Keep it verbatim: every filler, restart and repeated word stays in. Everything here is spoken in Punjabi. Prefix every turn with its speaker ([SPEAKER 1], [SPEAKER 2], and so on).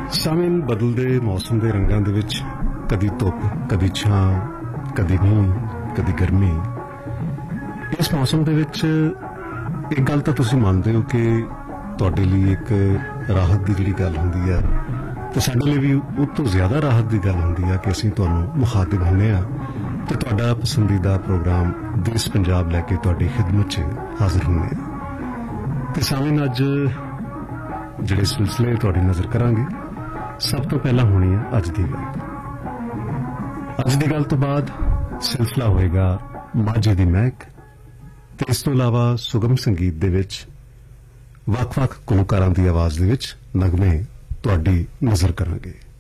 [SPEAKER 1] ਸਾਮਿਲ ਬਦਲਦੇ ਮੌਸਮ ਦੇ ਰੰਗਾਂ ਦੇ ਵਿੱਚ ਕਦੀ ਧੁੱਪ, ਕਦੀ ਛਾਂ, ਕਦੀ ਮੀਂਹ, ਕਦੀ ਗਰਮੀ। ਇਸ ਮੌਸਮ ਦੇ ਵਿੱਚ ਇੱਕ ਗੱਲ ਤਾਂ ਤੁਸੀਂ ਮੰਨਦੇ ਹੋ ਕਿ ਤੁਹਾਡੇ ਲਈ ਇੱਕ ਰਾਹਤ ਦੀ ਜਿਹੜੀ ਗੱਲ ਹੁੰਦੀ ਹੈ, ਤੇ ਸਾਡੇ ਲਈ ਵੀ ਉਹ ਤੋਂ ਜ਼ਿਆਦਾ ਰਾਹਤ ਦੀ ਗੱਲ ਹੁੰਦੀ ਹੈ ਕਿ ਅਸੀਂ ਤੁਹਾਨੂੰ ਮੁਖਾਤਿਬ ਹੁੰਦੇ ਹਾਂ ਤੇ ਤੁਹਾਡਾ ਪਸੰਦੀਦਾ ਪ੍ਰੋਗਰਾਮ ਦੇਸ਼ ਪੰਜਾਬ ਲੈ ਕੇ ਤੁਹਾਡੀ ਖਿਦਮਤ 'ਚ ਹਾਜ਼ਰ ਹੁੰਦੇ ਹਾਂ। ਤੇ ਸਾਮਿਲ ਅੱਜ ਜਿਹੜੇ ਸਿਲਸਿਲੇ ਤੁਹਾਡੀ ਨਜ਼ਰ ਕਰਾਂਗੇ, ਸਭ ਤੋਂ ਪਹਿਲਾਂ ਹੋਣੀ ਹੈ ਅੱਜ ਦੀ ਗੱਲ। ਅੱਜ ਦੀ ਗੱਲ ਤੋਂ ਬਾਅਦ ਸਿਲਸਿਲਾ ਹੋਏਗਾ ਮਾਝੇ ਦੀ ਮਹਿਕ, ਤੇ ਇਸ ਤੋਂ ਇਲਾਵਾ ਸੁਗਮ ਸੰਗੀਤ ਦੇ ਵਿੱਚ ਵੱਖ-ਵੱਖ ਕਲਾਕਾਰਾਂ ਦੀ ਆਵਾਜ਼ ਦੇ ਵਿੱਚ ਨਗਮੇ ਤੁਹਾਡੀ ਨਜ਼ਰ ਕਰਾਂਗੇ।